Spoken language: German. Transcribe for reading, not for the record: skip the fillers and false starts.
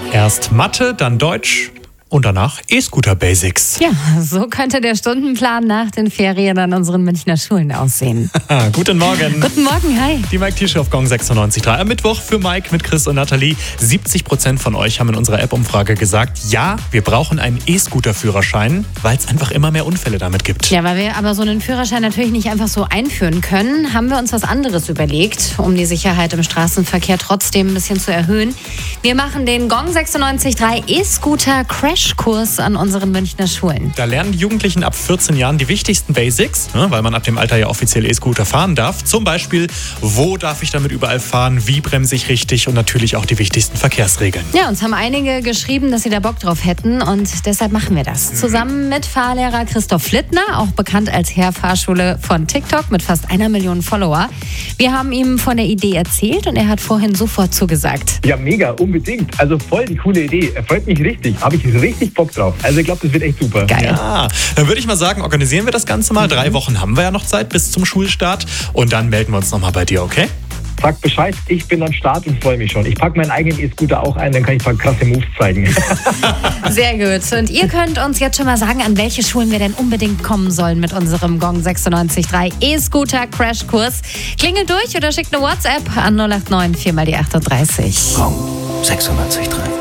Erst Mathe, dann Deutsch und danach E-Scooter Basics. Ja, so könnte der Stundenplan nach den Ferien an unseren Münchner Schulen aussehen. Guten Morgen. Guten Morgen, hi. Die Mike Tiesche auf Gong 96.3. Am Mittwoch für Mike mit Chris und Nathalie. 70% von euch haben in unserer App-Umfrage gesagt, ja, wir brauchen einen E-Scooter-Führerschein, weil es einfach immer mehr Unfälle damit gibt. Ja, weil wir aber so einen Führerschein natürlich nicht einfach so einführen können, haben wir uns was anderes überlegt, um die Sicherheit im Straßenverkehr trotzdem ein bisschen zu erhöhen. Wir machen den Gong 96.3 E-Scooter-Crashkurs an unseren Münchner Schulen. Da lernen die Jugendlichen ab 14 Jahren die wichtigsten Basics, weil man ab dem Alter ja offiziell E-Scooter fahren darf. Zum Beispiel, wo darf ich damit überall fahren, wie bremse ich richtig und natürlich auch die wichtigsten Verkehrsregeln. Ja, uns haben einige geschrieben, dass sie da Bock drauf hätten und deshalb machen wir das. Zusammen mit Fahrlehrer Christoph Flittner, auch bekannt als Herr Fahrschule von TikTok mit fast 1 Million Follower. Wir haben ihm von der Idee erzählt und er hat vorhin sofort zugesagt. Ja, mega, unbedingt. Also voll die coole Idee. Freut mich richtig. Habe ich richtig Bock drauf. Also ich glaube, das wird echt super. Geil. Ja, dann würde ich mal sagen, organisieren wir das Ganze mal. 3 Wochen haben wir ja noch Zeit bis zum Schulstart und dann melden wir uns nochmal bei dir, okay? Sag Bescheid, ich bin am Start und freue mich schon. Ich packe meinen eigenen E-Scooter auch ein, dann kann ich ein paar krasse Moves zeigen. Sehr gut. Und ihr könnt uns jetzt schon mal sagen, an welche Schulen wir denn unbedingt kommen sollen mit unserem Gong 96.3 E-Scooter Crashkurs. Klingelt durch oder schickt eine WhatsApp an 089 4 mal die 38. Gong 96.3.